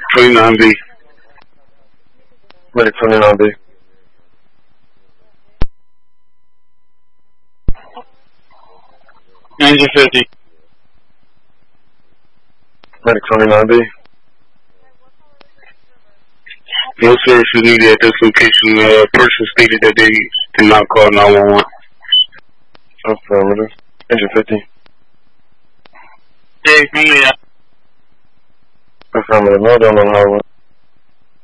29B. Medic 29B. Engine 50. Medic 29B. No service is needed at this location. Person stated that they did not call 911. Affirmative. Engine 50. Hey, from there. Affirmative. No down on highway.